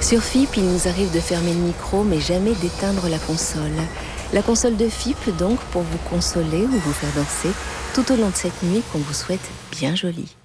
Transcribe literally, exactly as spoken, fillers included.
Sur F I P, il nous arrive de fermer le micro, mais jamais d'éteindre la console. La console de F I P, donc, pour vous consoler ou vous faire danser tout au long de cette nuit qu'on vous souhaite bien jolie.